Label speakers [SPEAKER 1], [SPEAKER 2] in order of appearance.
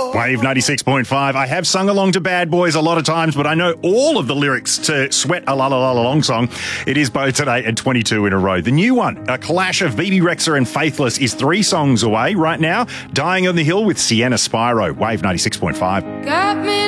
[SPEAKER 1] Wave 96.5. I have sung along to Bad Boys a lot of times, but I know all of the lyrics to Sweat a La La La La Long song. It is both today and 22 in a row. The new one, a clash of Bebe Rexha and Faithless, is 3 songs away right now. Dying on the Hill with Sienna Spyro. Wave 96.5.
[SPEAKER 2] Got me